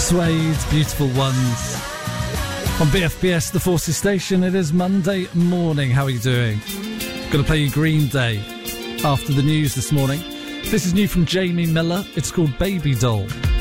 Suede, Beautiful Ones. On BFBS, the Forces Station, it is Monday morning. How are you doing? Going to play you Green Day after the news this morning. This is new from Jamie Miller. It's called Baby Doll.